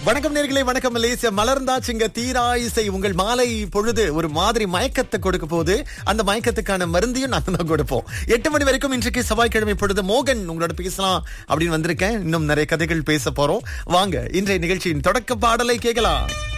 வணக்கம் நேர்களே, வணக்கம் மலேசியா. மலர்ந்தாச்சுங்க தீரா இசை. உங்கள் மாலை பொழுது ஒரு மாதிரி மயக்கத்தை கொடுக்க போது, அந்த மயக்கத்துக்கான மருந்தையும் நாங்க தான் கொடுப்போம். 8 மணி வரைக்கும் இன்றைக்கு செவ்வாய்க்கிழமை பொழுது மோகன் உங்களோட பேசலாம் அப்படின்னு வந்திருக்கேன். இன்னும் நிறைய கதைகள் பேச போறோம். வாங்க இன்றைய நிகழ்ச்சியின் தொடக்க பாடலை கேட்கலாம்.